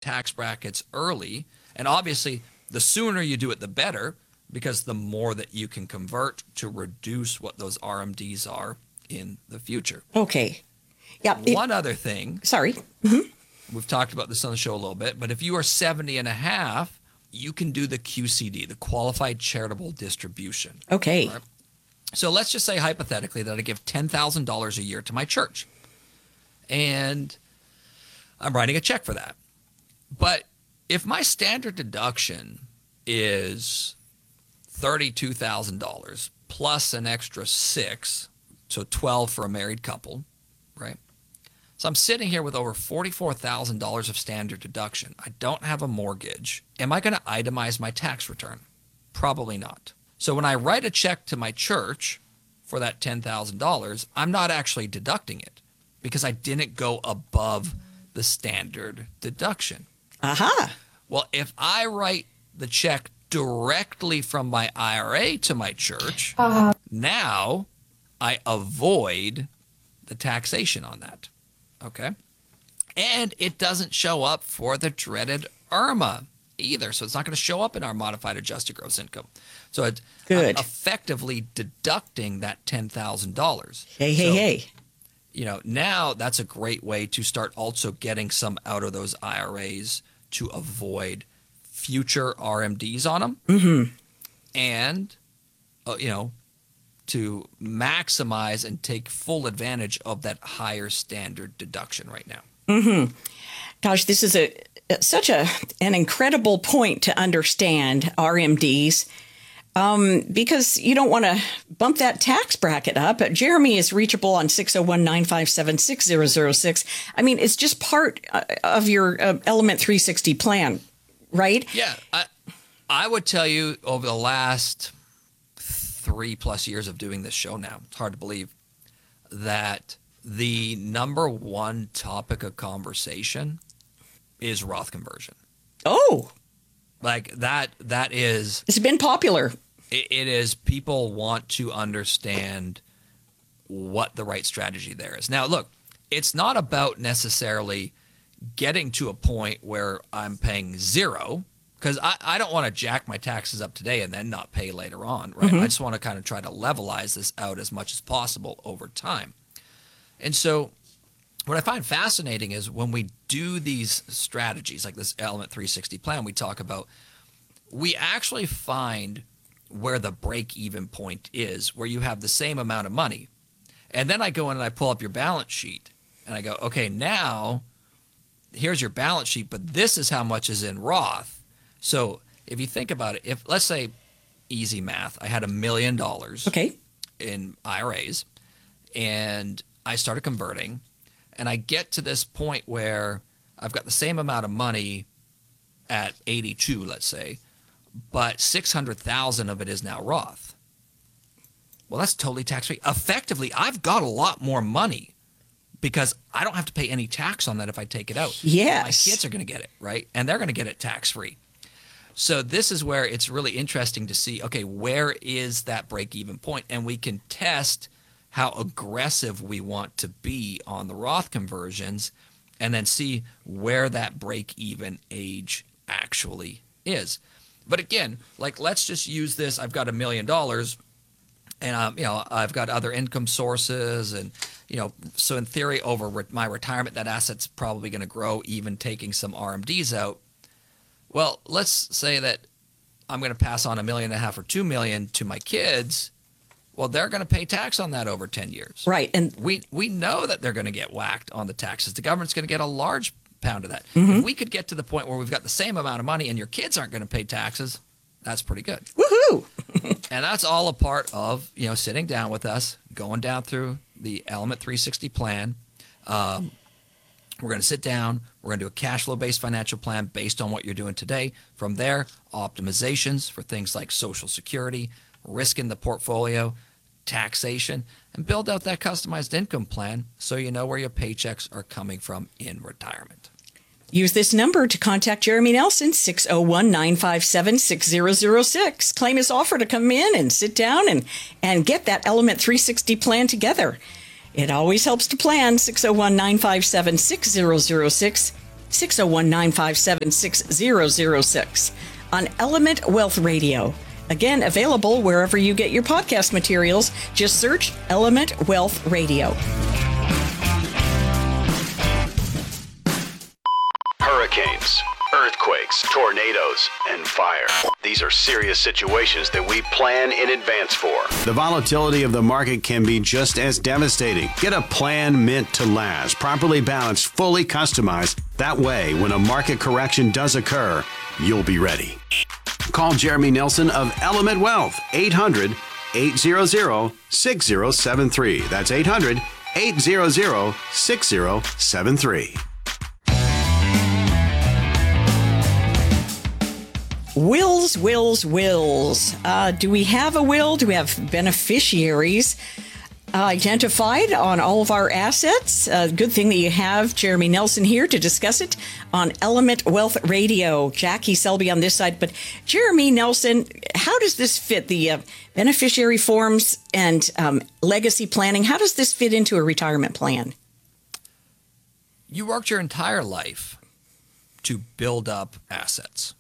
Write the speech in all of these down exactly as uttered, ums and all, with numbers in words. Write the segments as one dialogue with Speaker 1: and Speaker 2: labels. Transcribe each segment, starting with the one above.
Speaker 1: tax brackets early. And obviously, the sooner you do it, the better, because the more that you can convert to reduce what those R M Ds are in the future.
Speaker 2: Okay. Yeah.
Speaker 1: One
Speaker 2: it,
Speaker 1: other thing.
Speaker 2: Sorry. Mm-hmm.
Speaker 1: We've talked about this on the show a little bit, but if you are seventy and a half, you can do the Q C D, the Qualified Charitable Distribution.
Speaker 2: Okay.
Speaker 1: Right? So let's just say hypothetically that I give ten thousand dollars a year to my church. And I'm writing a check for that. But if my standard deduction is thirty-two thousand dollars plus an extra six, so twelve for a married couple, right? So I'm sitting here with over forty-four thousand dollars of standard deduction. I don't have a mortgage. Am I going to itemize my tax return? Probably not. So when I write a check to my church for that ten thousand dollars, I'm not actually deducting it because I didn't go above the standard deduction.
Speaker 2: Aha.
Speaker 1: Well, if I write the check directly from my I R A to my church, uh-huh. now I avoid the taxation on that. Okay? And it doesn't show up for the dreaded I R M A either. So it's not going to show up in our modified adjusted gross income. So it's
Speaker 2: Good.
Speaker 1: I'm effectively deducting that ten thousand dollars.
Speaker 2: Hey, hey,
Speaker 1: so,
Speaker 2: hey.
Speaker 1: You know, now that's a great way to start also getting some out of those I R As to avoid future R M Ds on them.
Speaker 2: Mm-hmm.
Speaker 1: And, uh, you know, to maximize and take full advantage of that higher standard deduction right now.
Speaker 2: Mm-hmm. Gosh, this is a such a an incredible point to understand R M Ds. Um, because you don't want to bump that tax bracket up. Jeremy is reachable on six oh one, nine five seven, six zero zero six. I mean, it's just part of your uh, Element three sixty plan, right?
Speaker 1: Yeah. I, I would tell you over the last three plus years of doing this show now, it's hard to believe, that the number one topic of conversation is Roth conversion.
Speaker 2: Oh.
Speaker 1: Like that, that is...
Speaker 2: It's been popular.
Speaker 1: It, it is. People want to understand what the right strategy there is. Now, look, it's not about necessarily getting to a point where I'm paying zero, because I, I don't want to jack my taxes up today and then not pay later on, right? Mm-hmm. I just want to kind of try to levelize this out as much as possible over time. And so what I find fascinating is when we do these strategies like this Element three sixty plan we talk about, we actually find where the break-even point is, where you have the same amount of money. And then I go in and I pull up your balance sheet and I go, okay, now here's your balance sheet, but this is how much is in Roth. So if you think about it, if let's say easy math, I had a million dollars
Speaker 2: okay.
Speaker 1: in I R As and I started converting, and I get to this point where I've got the same amount of money at eighty-two, let's say, but six hundred thousand of it is now Roth. Well, that's totally tax-free. Effectively, I've got a lot more money because I don't have to pay any tax on that if I take it out.
Speaker 2: Yes.
Speaker 1: My kids are going to get it, right? And they're going to get it tax-free. So this is where it's really interesting to see, okay, where is that break-even point? And we can test how aggressive we want to be on the Roth conversions and then see where that break-even age actually is. But again, like let's just use this. I've got a million dollars and um, you know, I've got other income sources and, you know, so in theory over re- my retirement, that asset's probably going to grow even taking some R M Ds out. Well, let's say that I'm going to pass on a million and a half or two million to my kids. Well, they're going to pay tax on that over ten years.
Speaker 2: Right. And
Speaker 1: we we know that they're going to get whacked on the taxes. The government's going to get a large pound of that.
Speaker 2: Mm-hmm.
Speaker 1: If we could get to the point where we've got the same amount of money and your kids aren't going to pay taxes, that's pretty good.
Speaker 2: Woohoo!
Speaker 1: And that's all a part of, you know, sitting down with us, going down through the Element three sixty plan. Um, we're going to sit down. We're going to do a cash flow-based financial plan based on what you're doing today. From there, optimizations for things like Social Security, risk in the portfolio, taxation, and build out that customized income plan so you know where your paychecks are coming from in retirement.
Speaker 2: Use this number to contact Jeremy Nelson, six oh one, nine five seven, six zero zero six. Claim his offer to come in and sit down and, and get that Element three sixty plan together. It always helps to plan, six oh one, nine five seven, six zero zero six. six oh one, nine five seven, six oh oh six on Element Wealth Radio. Again, available wherever you get your podcast materials. Just search Element Wealth Radio.
Speaker 3: Hurricanes, earthquakes, tornadoes, and fire. These are serious situations that we plan in advance for. The volatility of the market can be just as devastating. Get a plan meant to last, properly balanced, fully customized. That way, when a market correction does occur, you'll be ready. Call Jeremy Nelson of Element Wealth, eight hundred, eight hundred, six oh seven three. That's eight hundred, eight hundred, six oh seven three.
Speaker 2: Wills, wills, wills. Uh, do we have a will? Do we have beneficiaries uh, identified on all of our assets? Uh, good thing that you have Jeremy Nelson here to discuss it on Element Wealth Radio. Jackie Selby on this side. But Jeremy Nelson, how does this fit? The uh, beneficiary forms and um, legacy planning, how does this fit into a retirement plan?
Speaker 1: You worked your entire life to build up assets,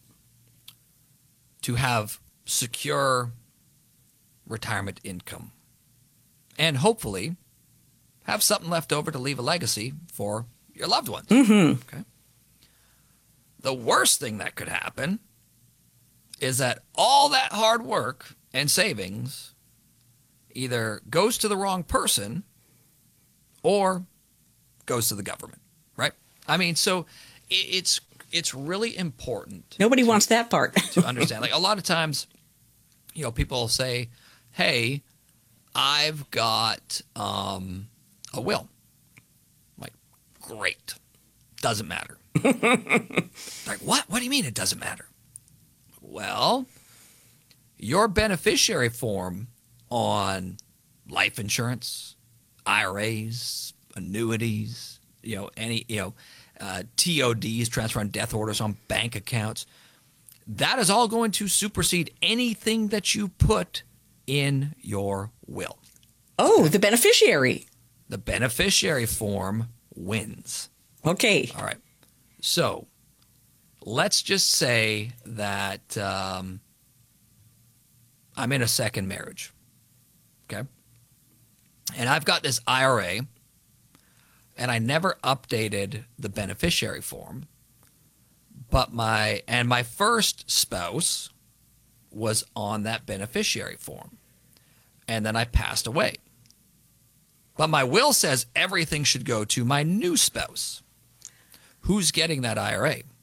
Speaker 1: to have secure retirement income, and hopefully have something left over to leave a legacy for your loved ones.
Speaker 2: Mm-hmm.
Speaker 1: Okay. The worst thing that could happen is that all that hard work and savings either goes to the wrong person or goes to the government, right? I mean, so it's it's really important.
Speaker 2: Nobody to, wants that part.
Speaker 1: to understand. Like a lot of times, you know, people say, hey, I've got um, a will. I'm like, great. Doesn't matter. Like, what? What do you mean it doesn't matter? Well, your beneficiary form on life insurance, I R As, annuities, you know, any, you know, uh, T O Ds, transfer on death orders on bank accounts, that is all going to supersede anything that you put in your will.
Speaker 2: Oh, the beneficiary.
Speaker 1: The beneficiary form wins.
Speaker 2: Okay.
Speaker 1: All right. So let's just say that um, I'm in a second marriage. Okay. And I've got this I R A, and I never updated the beneficiary form. But my, and my first spouse was on that beneficiary form. And then I passed away. But my will says everything should go to my new spouse. Who's getting that I R A?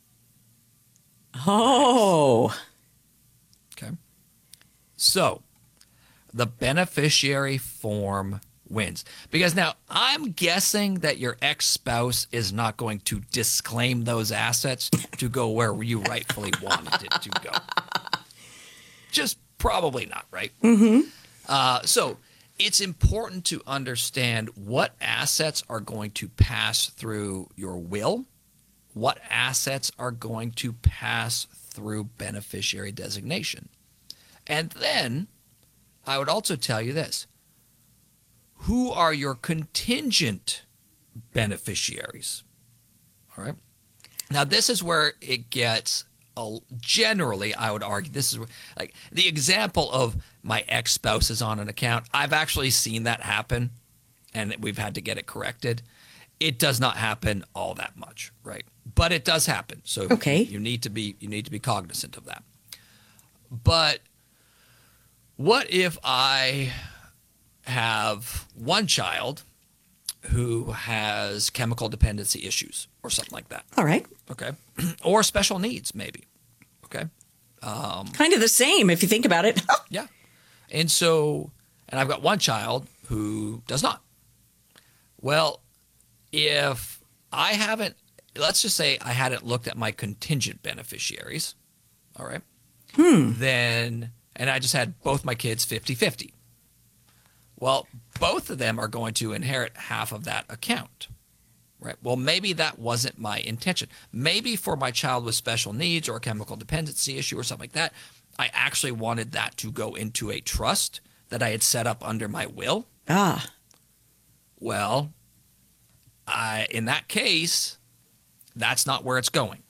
Speaker 2: Oh.
Speaker 1: Okay. So the beneficiary form wins. Because now I'm guessing that your ex-spouse is not going to disclaim those assets to go where you rightfully wanted it to go. Just probably not, right?
Speaker 2: Mm-hmm.
Speaker 1: Uh, so it's important to understand what assets are going to pass through your will, what assets are going to pass through beneficiary designation. And then I would also tell you this. Who are your contingent beneficiaries? All right. Now, this is where it gets, a, generally, I would argue, this is where, like the example of my ex-spouse is on an account. I've actually seen that happen, and we've had to get it corrected. It does not happen all that much, right? But it does happen. So
Speaker 2: okay.
Speaker 1: you need to be you need to be cognizant of that. But what if I have one child who has chemical dependency issues or something like that?
Speaker 2: All right.
Speaker 1: Okay. Or special needs, maybe. Okay. Um,
Speaker 2: kind of the same if you think about it.
Speaker 1: Yeah. And so, and I've got one child who does not. Well, if I haven't, let's just say I hadn't looked at my contingent beneficiaries, all right,
Speaker 2: hmm.
Speaker 1: then, and I just had both my kids fifty-fifty. Well, both of them are going to inherit half of that account, right? Well, maybe that wasn't my intention. Maybe for my child with special needs or a chemical dependency issue or something like that, I actually wanted that to go into a trust that I had set up under my will.
Speaker 2: Ah.
Speaker 1: Well, I, in that case, That's not where it's going.